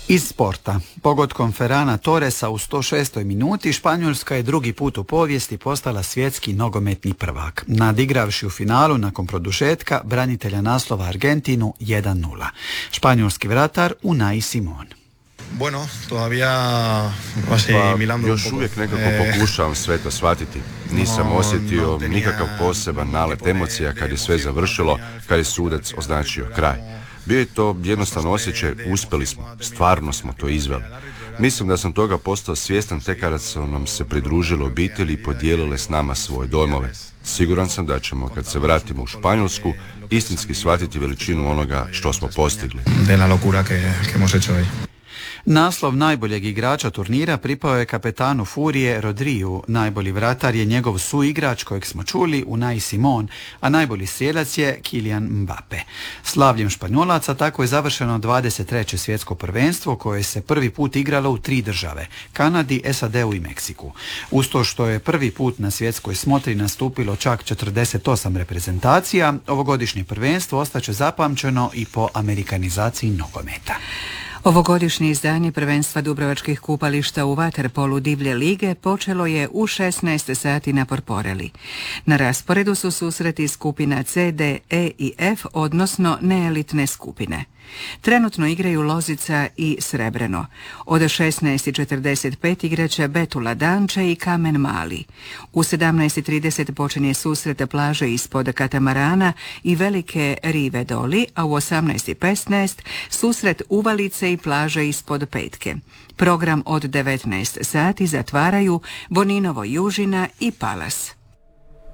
Iz sporta. Pogodkom Ferrana Torresa u 106. minuti Španjolska je drugi put u povijesti postala svjetski nogometni prvak, nadigravši u finalu nakon produžetka branitelja naslova Argentinu 1:0. Španjolski vratar Unai Simón. Bueno, todavía asimilando još uvijek nekako pokušavam sve to shvatiti. Nisam osjetio nikakav poseban nalet emocija kad je sve završilo, kad je sudac označio kraj. Bio je to jednostavno osjećaj, uspjeli smo, stvarno smo to izveli. Mislim da sam toga postao svjestan tek kada su nam se pridružile obitelji i podijelile s nama svoje dojmove. Siguran sam da ćemo, kad se vratimo u Španjolsku, istinski shvatiti veličinu onoga što smo postigli. De la locura que hemos hecho hoy. Naslov najboljeg igrača turnira pripao je kapetanu Furije Rodriju. Najbolji vratar je njegov suigrač kojeg smo čuli, Unai Simón, a najbolji strijelac je Kylian Mbappe. Slavljem Španjolaca tako je završeno 23. svjetsko prvenstvo koje se prvi put igralo u 3 države, Kanadi, SAD-u i Meksiku. Uz to što je prvi put na svjetskoj smotri nastupilo čak 48 reprezentacija, ovogodišnje prvenstvo ostaće zapamćeno i po amerikanizaciji nogometa. Ovogodišnje izdanje prvenstva dubrovačkih kupališta u vaterpolu divlje lige počelo je u 16 sati na Porporeli. Na rasporedu su susreti skupina C, D, E i F, odnosno neelitne skupine. Trenutno igraju Lozica i Srebreno. Od 16:45 igraće Betula Danče i Kamen Mali. U 17:30 počinje susret plaže ispod Katamarana i velike Rive Doli, a u 18:15 susret Uvalice i plaže ispod Petke. Program od 19 sati zatvaraju Boninovo Južina i Palas.